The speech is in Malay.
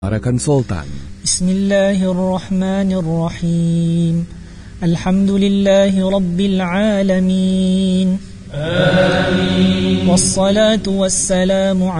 para konsultan. Bismillahirrahmanirrahim. Alhamdulillahi Rabbil Alamin. Amin. Wassalatu wassalamu